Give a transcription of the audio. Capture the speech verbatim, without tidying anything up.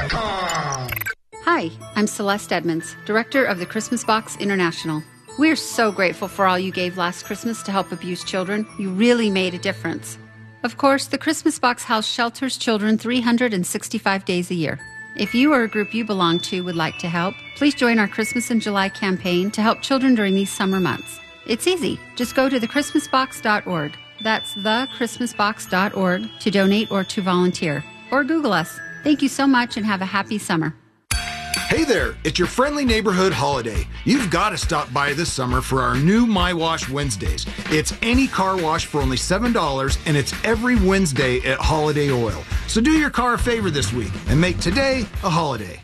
dot com. Hi, I'm Celeste Edmonds, Director of the Christmas Box International. We're so grateful for all you gave last Christmas to help abused children. You really made a difference. Of course, the Christmas Box House shelters children three hundred sixty-five days a year. If you or a group you belong to would like to help, please join our Christmas in July campaign to help children during these summer months. It's easy. Just go to the christmas box dot org. That's the christmas box dot org to donate or to volunteer. Or Google us. Thank you so much and have a happy summer. Hey there, it's your friendly neighborhood holiday. You've got to stop by this summer for our new My Wash Wednesdays. It's any car wash for only seven dollars, and it's every Wednesday at Holiday Oil. So do your car a favor this week and make today a holiday.